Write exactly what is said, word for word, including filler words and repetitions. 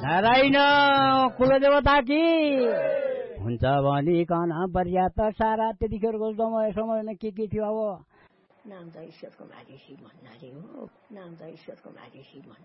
नारायण कुलदेवता कि हुन्छ भनिकन पर्याप्त सारा त्यतिखेरको समय समयमा के के थियो अब नाम त ईश्वरको मालिसी भन्नाले हो नाम त ईश्वरको मालिसी